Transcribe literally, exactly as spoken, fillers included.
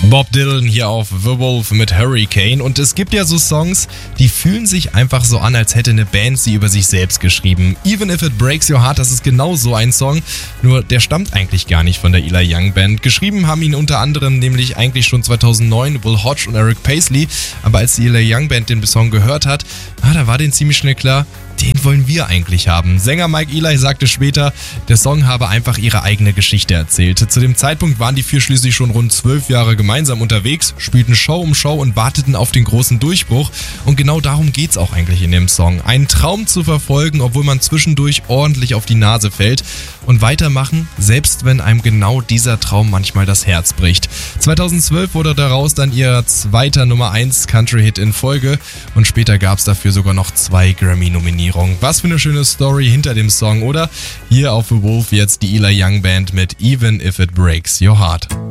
Bob Dylan hier auf The Wolf mit Hurricane. Und es gibt ja so Songs, die fühlen sich einfach so an, als hätte eine Band sie über sich selbst geschrieben. Even If It Breaks Your Heart, das ist genau so ein Song, nur der stammt eigentlich gar nicht von der Eli Young Band. Geschrieben haben ihn unter anderem nämlich eigentlich schon zweitausendneun Will Hodge und Eric Paisley, aber als die Eli Young Band den Song gehört hat, ah, da war denen ziemlich schnell klar, den wollen wir eigentlich haben. Sänger Mike Eli sagte später, der Song habe einfach ihre eigene Geschichte erzählt. Zu dem Zeitpunkt waren die vier schließlich schon rund zwölf Jahre gemeinsam unterwegs, spielten Show um Show und warteten auf den großen Durchbruch. Und genau darum geht's auch eigentlich in dem Song. Einen Traum zu verfolgen, obwohl man zwischendurch ordentlich auf die Nase fällt. Und weitermachen, selbst wenn einem genau dieser Traum manchmal das Herz bricht. zweitausendzwölf wurde daraus dann ihr zweiter Nummer eins Country-Hit in Folge. Und später gab's dafür sogar noch zwei Grammy-Nominierungen. Was für eine schöne Story hinter dem Song, oder? Hier auf The Wolf jetzt die Eli Young Band mit Even If It Breaks Your Heart.